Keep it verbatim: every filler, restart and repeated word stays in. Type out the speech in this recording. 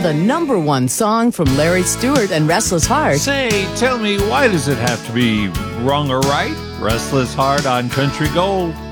the number one song from Larry Stewart and Restless Heart. Say, tell me, why does it have to be wrong or right? Restless Heart on Country Gold.